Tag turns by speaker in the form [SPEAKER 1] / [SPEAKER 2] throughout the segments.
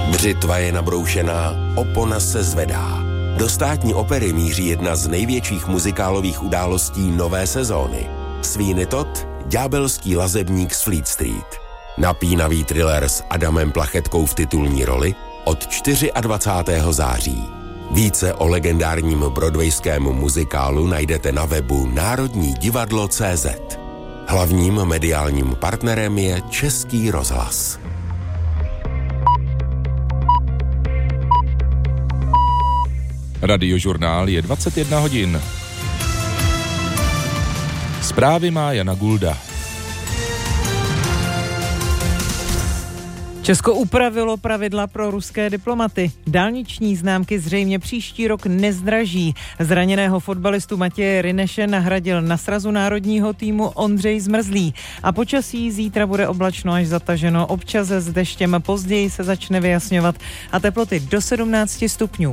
[SPEAKER 1] Břitva je nabroušená, opona se zvedá. Do Státní opery míří jedna z největších muzikálových událostí nové sezóny. Sweeney Todd, ďábelský lazebník z Fleet Street. Napínavý thriller s Adamem Plachetkou v titulní roli od 24. září. Více o legendárním broadwayském muzikálu najdete na webu národnidivadlo.cz. Hlavním mediálním partnerem je Český rozhlas.
[SPEAKER 2] Radiožurnál je 21 hodin. Zprávy má Jana Gulda.
[SPEAKER 3] Česko upravilo pravidla pro ruské diplomaty. Dálniční známky zřejmě příští rok nezdraží. Zraněného fotbalistu Matěje Ryneše nahradil na srazu národního týmu Ondřej Zmrzlý. A počasí zítra bude oblačno až zataženo, občas s deštěm, později se začne vyjasňovat a teploty do 17 stupňů.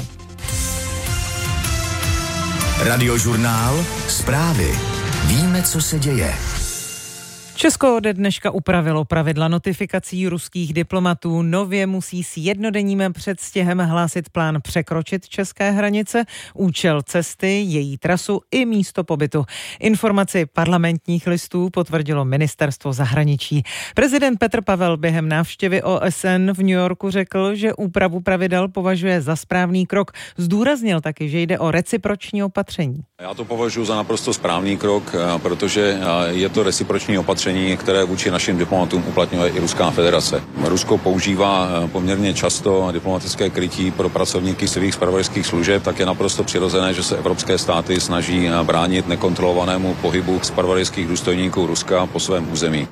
[SPEAKER 4] Radiožurnál, zprávy. Víme, co se děje.
[SPEAKER 3] Česko ode dneška upravilo pravidla notifikací ruských diplomatů. Nově musí s jednodenním předstihem hlásit plán překročit české hranice, účel cesty, její trasu i místo pobytu. Informaci Parlamentních listů potvrdilo ministerstvo zahraničí. Prezident Petr Pavel během návštěvy OSN v New Yorku řekl, že úpravu pravidel považuje za správný krok. Zdůraznil taky, že jde o reciproční opatření.
[SPEAKER 5] Já to považuji za naprosto správný krok, protože je to reciproční opatření, které vůči našim diplomatům uplatňuje i Ruská federace. Rusko používá poměrně často diplomatické krytí pro pracovníky svých zpravodajských služeb, tak je naprosto přirozené, že se evropské státy snaží bránit nekontrolovanému pohybu zpravodajských důstojníků Ruska po svém území.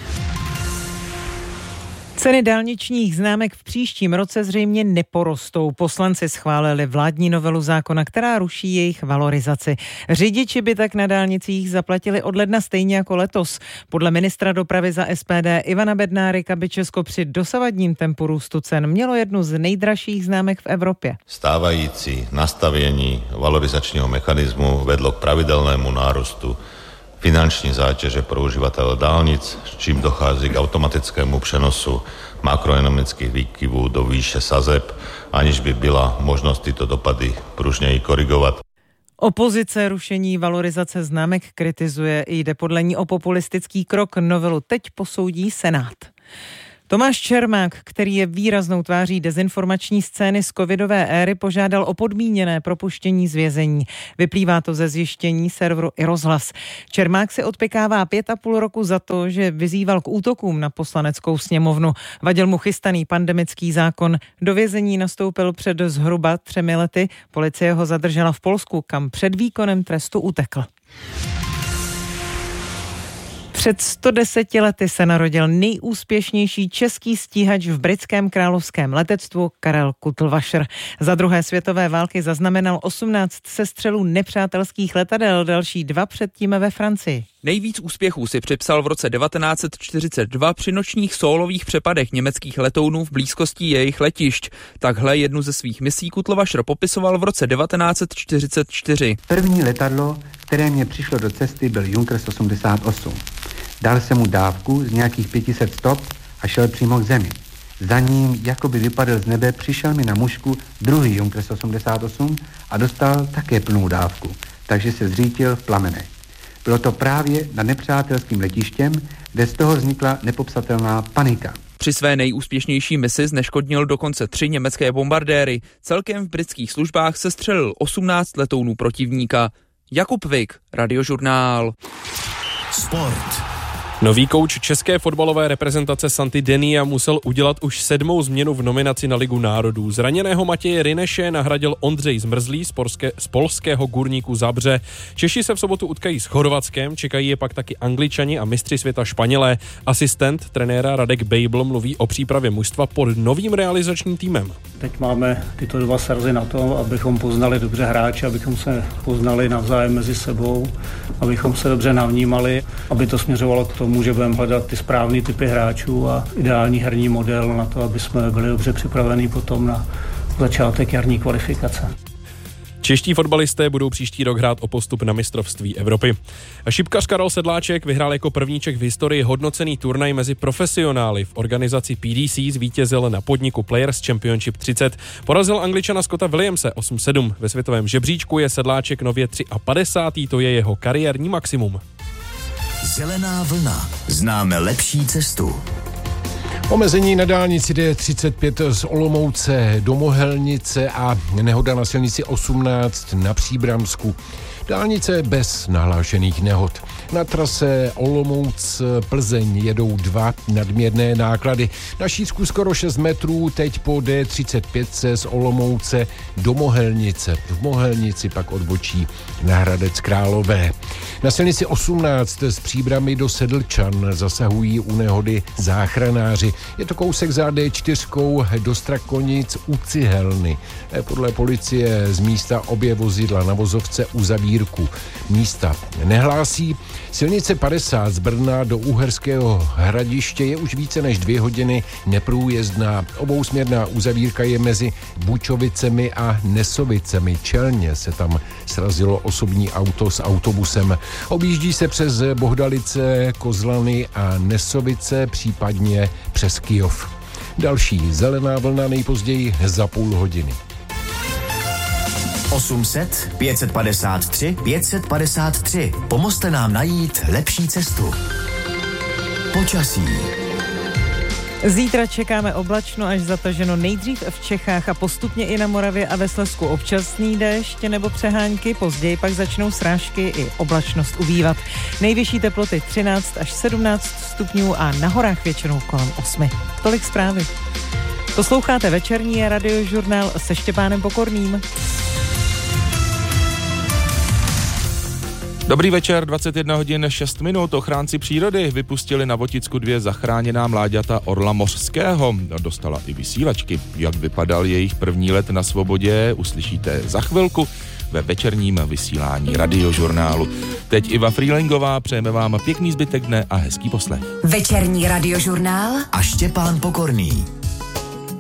[SPEAKER 3] Ceny dálničních známek v příštím roce zřejmě neporostou. Poslanci schválili vládní novelu zákona, která ruší jejich valorizaci. Řidiči by tak na dálnicích zaplatili od ledna stejně jako letos. Podle ministra dopravy za SPD Ivana Bednárika by Česko při dosavadním tempu růstu cen mělo jednu z nejdražších známek v Evropě.
[SPEAKER 6] Stávající nastavení valorizačního mechanismu vedlo k pravidelnému nárostu finanční zátěže pro uživatele dálnic, čím dochází k automatickému přenosu makroekonomických výkyvů do výše sazeb, aniž by byla možnost tyto dopady pružněji korigovat.
[SPEAKER 3] Opozice rušení valorizace známek kritizuje, jde podle ní o populistický krok, novelu teď posoudí Senát. Tomáš Čermák, který je výraznou tváří dezinformační scény z covidové éry, požádal o podmíněné propuštění z vězení. Vyplývá to ze zjištění serveru iRozhlas. Čermák se odpykává 5,5 roku za to, že vyzýval k útokům na Poslaneckou sněmovnu. Vadil mu chystaný pandemický zákon. Do vězení nastoupil před zhruba 3 lety. Policie ho zadržela v Polsku, kam před výkonem trestu utekl. Před 110 lety se narodil nejúspěšnější český stíhač v britském královském letectvu Karel Kutlvacher. Za druhé světové války zaznamenal 18 sestřelů nepřátelských letadel, další 2 předtím ve Francii.
[SPEAKER 7] Nejvíc úspěchů si připsal v roce 1942 při nočních sólových přepadech německých letounů v blízkosti jejich letišť. Takhle jednu ze svých misí Kutlvacher popisoval v roce 1944.
[SPEAKER 8] První letadlo, které mě přišlo do cesty, byl Junkers 88. Dal jsem mu dávku z nějakých 500 stop a šel přímo k zemi. Za ním, jakoby vypadl z nebe, přišel mi na mužku druhý Junkers 88 a dostal také plnou dávku, takže se zřítil v plamenech. Bylo to právě nad nepřátelským letištěm, kde z toho vznikla nepopsatelná panika.
[SPEAKER 7] Při své nejúspěšnější misi zneškodnil dokonce 3 německé bombardéry. Celkem v britských službách sestřelil 18 letounů protivníka. Jakub Vik, Radiožurnál.
[SPEAKER 4] Sport.
[SPEAKER 9] Nový kouč české fotbalové reprezentace Santi Denia musel udělat už 7. změnu v nominaci na Ligu národů. Zraněného Matěje Ryneše nahradil Ondřej Zmrzlý z polského Górníku Zabrze. Češi se v sobotu utkají s Chorvatskem, čekají je pak taky Angličani a mistři světa Španělé. Asistent trenéra Radek Bejbl mluví o přípravě mužstva pod novým realizačním týmem.
[SPEAKER 10] Teď máme tyto 2 srazy na to, abychom poznali dobře hráče, abychom se poznali navzájem mezi sebou, abychom se dobře navnímali, aby to směřovalo k tomu, že budeme hledat ty správný typy hráčů a ideální herní model na to, aby jsme byli dobře připraveni potom na začátek jarní kvalifikace.
[SPEAKER 9] Čeští fotbalisté budou příští rok hrát o postup na mistrovství Evropy. Šipkař Karel Sedláček vyhrál jako první Čech v historii hodnocený turnaj mezi profesionály. V organizaci PDC zvítězil na podniku Players Championship 30. Porazil Angličana Scotta Williamse 8-7. Ve světovém žebříčku je Sedláček nově 53. To je jeho kariérní maximum.
[SPEAKER 4] Zelená vlna. Známe lepší cestu.
[SPEAKER 11] Omezení na dálnici D35 z Olomouce do Mohelnice a nehoda na silnici 18 na Příbramsku. Dálnice bez nahlášených nehod. Na trase Olomouc-Plzeň jedou 2 nadměrné náklady. Na šířku skoro 6 metrů, teď po D35 z Olomouce do Mohelnice. V Mohelnici pak odbočí na Hradec Králové. Na silnici 18 z Příbramy do Sedlčan zasahují u nehody záchranáři. Je to kousek za D4 do Strakonic u Cihelny. Podle policie z místa obě vozidla na vozovce uzavírku místa nehlásí. Silnice 50 z Brna do Uherského Hradiště je už více než 2 hodiny neprůjezdná. Obousměrná uzavírka je mezi Bučovicemi a Nesovicemi. Čelně se tam srazilo osobní auto s autobusem. Objíždí se přes Bohdalice, Kozlany a Nesovice, případně přes Kyjov. Další zelená vlna nejpozději za půl hodiny.
[SPEAKER 4] 800 553 553. Pomozte nám najít lepší cestu. Počasí.
[SPEAKER 3] Zítra čekáme oblačno až zataženo, nejdřív v Čechách a postupně i na Moravě a ve Slezsku občasný déšť nebo přehánky, později pak začnou srážky i oblačnost ubývat. Nejvyšší teploty 13 až 17 stupňů a na horách většinou kolem 8. Tolik zprávy. Posloucháte večerní radiožurnál se Štěpánem Pokorným.
[SPEAKER 2] Dobrý večer, 21 hodin 6 minut. Ochránci přírody vypustili na Voticku 2 zachráněná mláďata orla mořského. Dostala i vysílačky. Jak vypadal jejich první let na svobodě, uslyšíte za chvilku ve večerním vysílání radiožurnálu. Teď Iva Frýlingová, přejeme vám pěkný zbytek dne a hezký poslech.
[SPEAKER 12] Večerní radiožurnál
[SPEAKER 4] a Štěpán Pokorný.